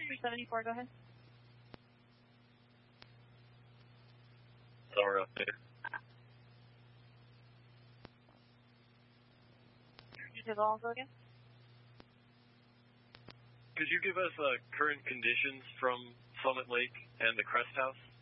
374, go ahead. Tower update. Details also again? Could you give us current conditions from Summit Lake and the Crest House?